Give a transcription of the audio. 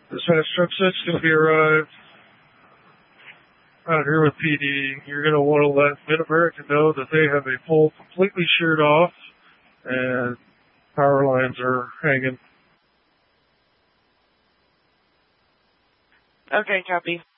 Dispatch truck 6 going to be arrived out here with PD. You're going to want to let Mid-America know that they have a pole completely sheared off and power lines are hanging. Okay, copy.